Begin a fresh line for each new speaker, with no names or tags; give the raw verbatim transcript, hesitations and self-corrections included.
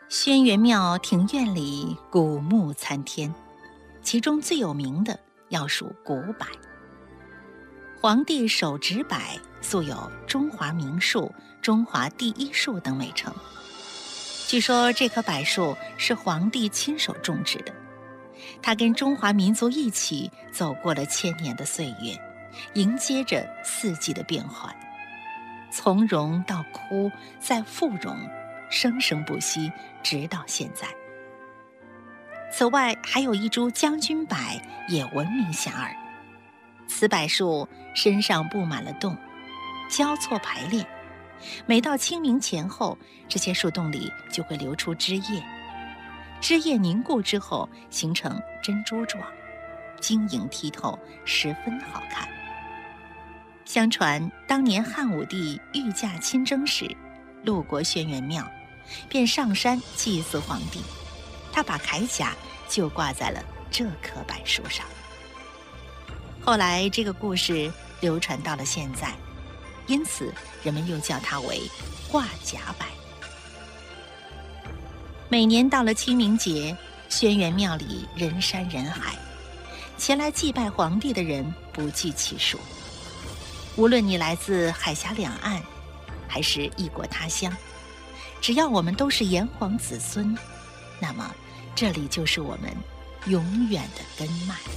轩辕庙庭院里古木参天，其中最有名的要数古柏。皇帝手植柏，素有中华名树、中华第一树等美称。据说这棵柏树是皇帝亲手种植的，它跟中华民族一起走过了千年的岁月，迎接着四季的变换，从荣到枯再复荣，生生不息，直到现在。此外，还有一株将军柏也闻名遐迩。此柏树身上布满了洞，交错排列，每到清明前后，这些树洞里就会流出汁液，汁液凝固之后形成珍珠状，晶莹剔透，十分好看。相传当年汉武帝御驾亲征时，路过轩辕庙，便上山祭祀皇帝，他把铠甲就挂在了这棵柏树上。后来这个故事流传到了现在，因此人们又叫它为挂甲柏。每年到了清明节，轩辕庙里人山人海，前来祭拜皇帝的人不计其数。无论你来自海峡两岸，还是异国他乡，只要我们都是炎黄子孙，那么这里就是我们永远的根脉。